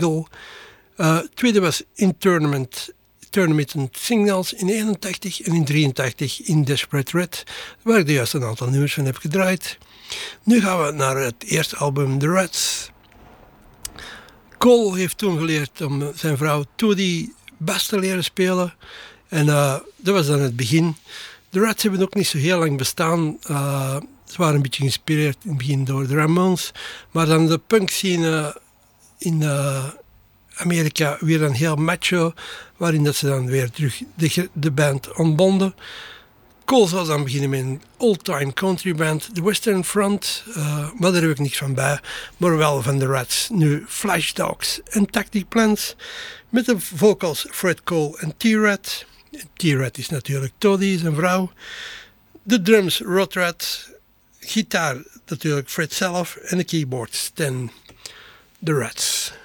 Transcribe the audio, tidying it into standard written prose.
Tweede was Intermittent Signals in 81 en in 83 in Desperate Red, waar ik juist een aantal nummers van heb gedraaid. Nu gaan we naar het eerste album The Rats. Cole heeft toen geleerd om zijn vrouw Toadie bas te leren spelen. En dat was dan het begin. De Rats hebben ook niet zo heel lang bestaan. Ze waren een beetje geïnspireerd in het begin door de Ramones. Maar dan de punk scene in Amerika weer dan heel macho. Waarin dat ze dan weer terug de band ontbonden. Cole zou dan beginnen met een old-time country band, The Western Front. Maar daar heb ik niks van bij. Maar wel van de Rats. Nu Flash Dogs en Tactic Plans. Met de vocals Fred Cole en T-Rat. T-Rat is natuurlijk Toadie, zijn vrouw. De drums Rod Rat. Gitaar natuurlijk Fred zelf. En de keyboard Stan. The Rats.